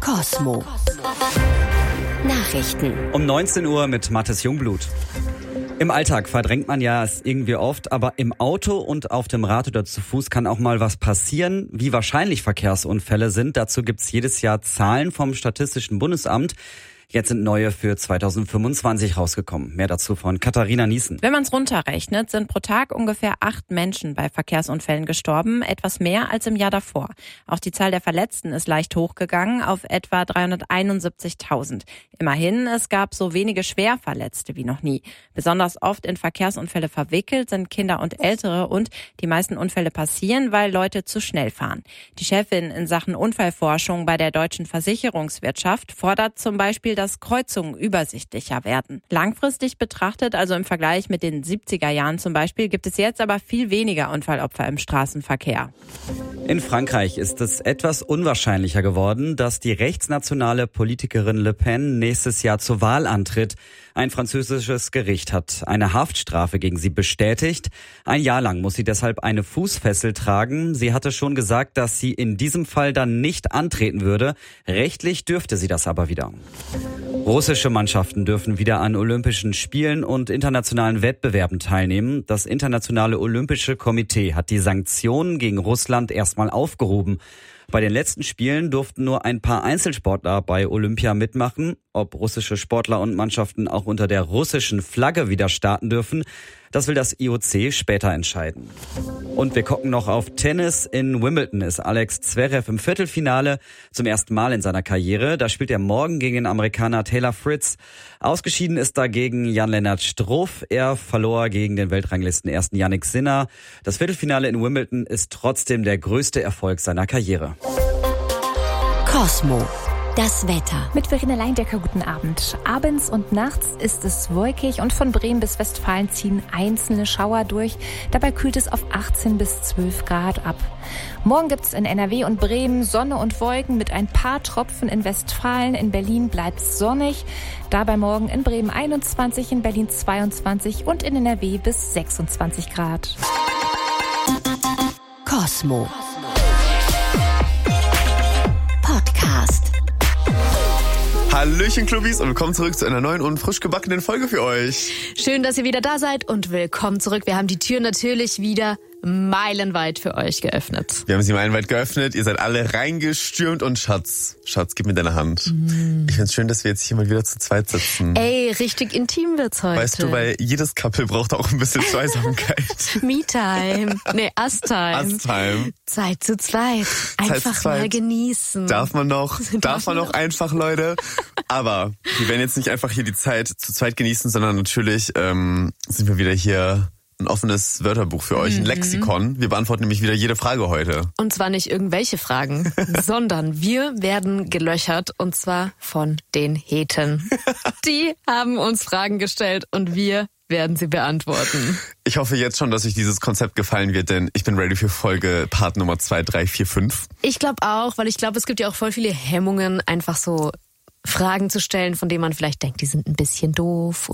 Cosmo. Nachrichten. Um 19 Uhr mit Mathis Jungblut. Im Alltag verdrängt man ja es irgendwie oft, aber im Auto und auf dem Rad oder zu Fuß kann auch mal was passieren. Wie wahrscheinlich Verkehrsunfälle sind, dazu gibt's jedes Jahr Zahlen vom Statistischen Bundesamt. Jetzt sind neue für 2025 rausgekommen. Mehr dazu von Katharina Niesen. Wenn man es runterrechnet, sind pro Tag ungefähr 8 Menschen bei Verkehrsunfällen gestorben, etwas mehr als im Jahr davor. Auch die Zahl der Verletzten ist leicht hochgegangen auf etwa 371.000. Immerhin, es gab so wenige Schwerverletzte wie noch nie. Besonders oft in Verkehrsunfälle verwickelt sind Kinder und Ältere und die meisten Unfälle passieren, weil Leute zu schnell fahren. Die Chefin in Sachen Unfallforschung bei der deutschen Versicherungswirtschaft fordert zum Beispiel, dass Kreuzungen übersichtlicher werden. Langfristig betrachtet, also im Vergleich mit den 70er Jahren zum Beispiel, gibt es jetzt aber viel weniger Unfallopfer im Straßenverkehr. In Frankreich ist es etwas unwahrscheinlicher geworden, dass die rechtsnationale Politikerin Le Pen nächstes Jahr zur Wahl antritt. Ein französisches Gericht hat eine Haftstrafe gegen sie bestätigt. Ein Jahr lang muss sie deshalb eine Fußfessel tragen. Sie hatte schon gesagt, dass sie in diesem Fall dann nicht antreten würde. Rechtlich dürfte sie das aber wieder. Russische Mannschaften dürfen wieder an Olympischen Spielen und internationalen Wettbewerben teilnehmen. Das Internationale Olympische Komitee hat die Sanktionen gegen Russland erstmal aufgehoben. Bei den letzten Spielen durften nur ein paar Einzelsportler bei Olympia mitmachen. Ob russische Sportler und Mannschaften auch unter der russischen Flagge wieder starten dürfen, das will das IOC später entscheiden. Und wir gucken noch auf Tennis. In Wimbledon ist Alex Zverev im Viertelfinale zum ersten Mal in seiner Karriere. Da spielt er morgen gegen den Amerikaner Taylor Fritz. Ausgeschieden ist dagegen Jan-Lennart Struff. Er verlor gegen den Weltranglisten-Ersten Jannik Sinner. Das Viertelfinale in Wimbledon ist trotzdem der größte Erfolg seiner Karriere. Cosmo. Das Wetter. Mit Verena Leindecker, guten Abend. Abends und nachts ist es wolkig und von Bremen bis Westfalen ziehen einzelne Schauer durch. Dabei kühlt es auf 18 bis 12 Grad ab. Morgen gibt es in NRW und Bremen Sonne und Wolken mit ein paar Tropfen in Westfalen. In Berlin bleibt es sonnig. Dabei morgen in Bremen 21, in Berlin 22 und in NRW bis 26 Grad. Cosmo. Podcast. Hallöchen Clubbis und willkommen zurück zu einer neuen und frisch gebackenen Folge für euch. Schön, dass ihr wieder da seid und willkommen zurück. Wir haben die Tür natürlich wieder meilenweit für euch geöffnet. Wir haben sie meilenweit geöffnet, ihr seid alle reingestürmt und Schatz, gib mir deine Hand. Ich find's schön, dass wir jetzt hier mal wieder zu zweit sitzen. Ey, richtig intim wird's heute. Weißt du, weil jedes Couple braucht auch ein bisschen Zweisamkeit. Me-Time. Nee, Us-Time. Us-Time. Zeit zu zweit. Einfach mal genießen. Darf man noch einfach, Leute. Aber wir werden jetzt nicht einfach hier die Zeit zu zweit genießen, sondern natürlich sind wir wieder hier ein offenes Wörterbuch für euch, ein Lexikon. Wir beantworten nämlich wieder jede Frage heute. Und zwar nicht irgendwelche Fragen, sondern wir werden gelöchert und zwar von den Heten. Die haben uns Fragen gestellt und wir werden sie beantworten. Ich hoffe jetzt schon, dass euch dieses Konzept gefallen wird, denn ich bin ready für Folge Part Nummer 2, 3, 4, 5. Ich glaube auch, weil ich glaube, es gibt ja auch voll viele Hemmungen, einfach so Fragen zu stellen, von denen man vielleicht denkt, die sind ein bisschen doof